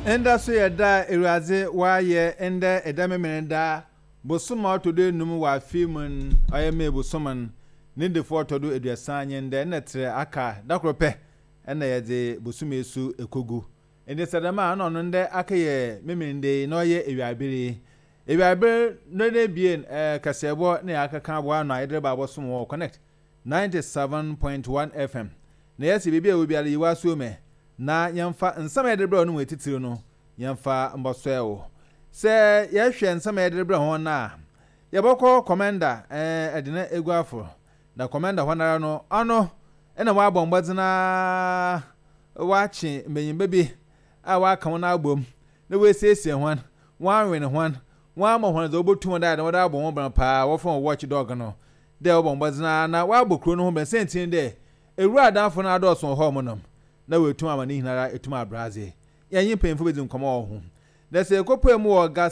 Enda so yeda ewuraze wa ye enda edamemenda bosoma todo num wa fimun ayeme bosoman ne de foto do eduasanye nda netre aka dakrope ena yede bosumesu ekogu ende sadama ano nde aka ye memende no ye ewiabere no ne bien kasebo ne aka kan bo ano ayedre ba bosom wo connect 97.1 FM na yesi bibia obiara yiwaso me na yamfa nsama yedrebra no wetitiri no yamfa mbosoewo se yehwe nsama yedrebra ho na yeboko commander edina eguafo na commander honara no ano ena wa bombadzina wachi mbenyimbe bi a wa kan na agbom na we siesie hwan wanwe ne hwan wa ma hwan zo botum da wa da bom bran pa wo fon watch dog no de bombadzina na wa bokro no ho ben sentin de ewu adanfo na adoso ho monom na wetum amani hinara etum abraze yanyi penfo bezin komo ho da se kopem wo ga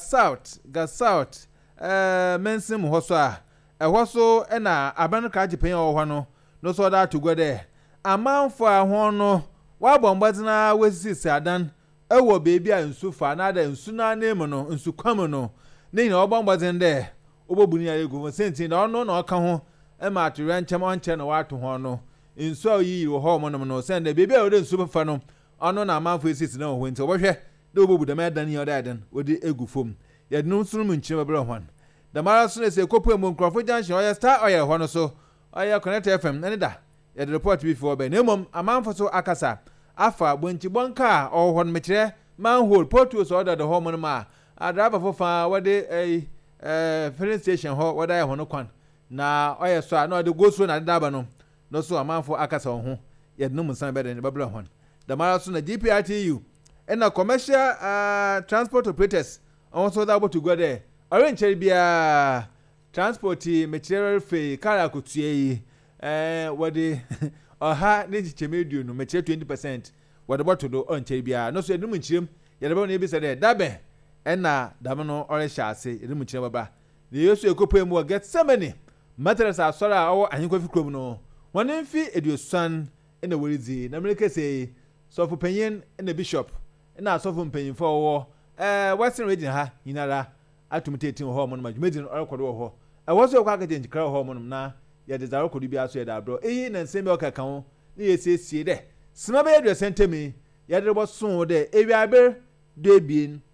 south mensim ho so a ehwo so na aban ka agipen ho no no so da tugode amanfo ahwo no wa bombazina wesisi adan ewo bebi a nsufa na da nsuna na emu no nsukwam no ne na obombazin de obobuni ya ego sentin na ono na oka ho ma ature nchem onche na watu ho no nsu ayi wo ho monom no sende bebi a ode nsu fa no ono na amanfo esisi na ho nti obehwe de obobu de medan yi odaden odi egu fom yednu sunu munchire bebre hwan da mara sunu se kopue mu nkrofo junction oya star oya ho no so oya connect fm ene da yed report before be nemom amanfo so akasa afa bonchi bonka o hon mekire manhole portu so order the home no ma adraba fofa wode filling station ho wada ya hono kwan na oya so na ode go so na daba no so amanfo akasa ho yednu munsan be de bebre hwan da mara sunu GPRTU ena commercial transport operators also that to go there orange bia transport material fee kara kutuye wode oha ne chichemedu no mechire 20% wode bottle do onche bia no so edum nchirem yede ba no ebi sede dabe ena dam no oresha ase edum nchirem baba the yesu ekopem wo get so many materials asora awo ahinkwa fikrom no wonen fi edusan ena worizi na america say so for penyen ena bishop ena so for penyen for wo western region ha hinara atumtetin ho mo no majumedin orekodo ho wo so kwa akaje njikra ho mo no na ye de zaro kodu bia so ye da bro eyi na nsem be okaka ho na ye siesie de sima be edu sentemi ye de bo so de ewiaber de bien